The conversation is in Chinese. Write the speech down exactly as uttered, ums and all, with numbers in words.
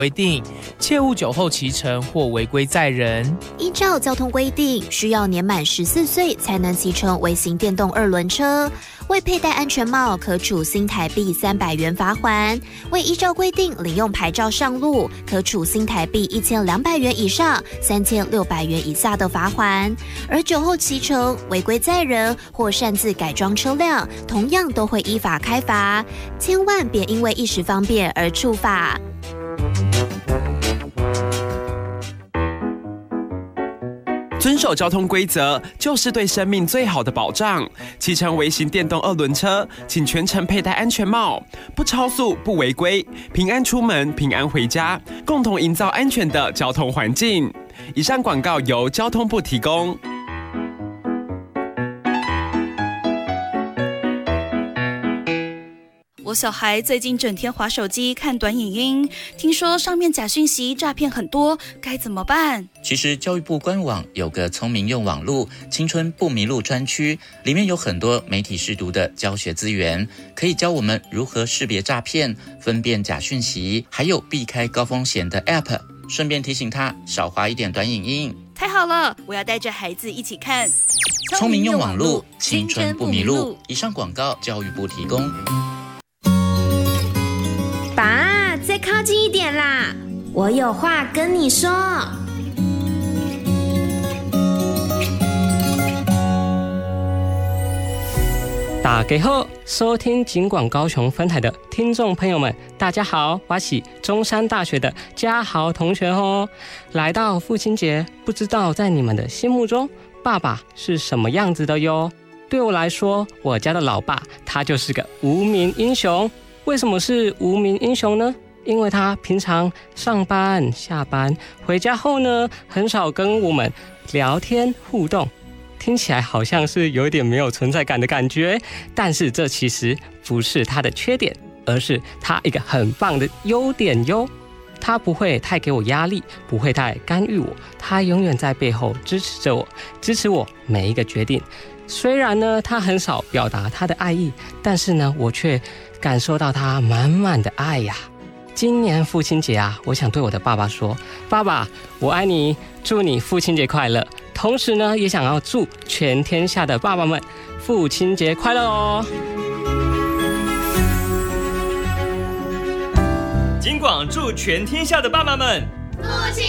规定，切勿酒后骑乘或违规载人。 依照交通规定，需要年满十四岁才能骑乘微型电动二轮车。未佩戴安全帽，可处新台币三百元罚锾；未依照规定领用牌照上路，可处新台币一千两百元以上三千六百元以下的罚锾。而酒后骑乘、违规载人或擅自改装车辆，同样都会依法开罚。千万别因为一时方便而触法。 遵守交通规则就是对生命最好的保障。骑乘微型电动二轮车，请全程佩戴安全帽，不超速、不违规，平安出门、平安回家，共同营造安全的交通环境。以上广告由交通部提供。 我小孩最近整天滑手机看短影音，听说上面假讯息诈骗很多，该怎么办？ 其实教育部官网有个聪明用网路青春不迷路专区，里面有很多媒体识读的教学资源，可以教我们如何识别诈骗、分辨假讯息，还有避开高风险的 App。 顺便提醒他少滑一点短影音。 太好了，我要带着孩子一起看聪明用网路青春不迷路。以上广告教育部提供。 爸，再靠近一点啦，我有话跟你说。 大家好，收听警广高雄分台的听众朋友们，大家好，我是中山大学的嘉豪同学哦。来到父亲节，不知道在你们的心目中，爸爸是什么样子的哟？对我来说，我家的老爸他就是个无名英雄。为什么是无名英雄呢？因为他平常上班、下班回家后呢，很少跟我们聊天互动，听起来好像是有点没有存在感的感觉，但是这其实不是他的缺点，而是他一个很棒的优点哟。他不会太给我压力，不会太干预我，他永远在背后支持着我，支持我每一个决定。虽然呢，他很少表达他的爱意，但是呢，我却感受到他满满的爱呀。今年父亲节啊，我想对我的爸爸说，爸爸，我爱你，祝你父亲节快乐。同时呢，也想要祝全天下的爸爸们父亲节快乐哦。 警广祝全天下的爸爸们父亲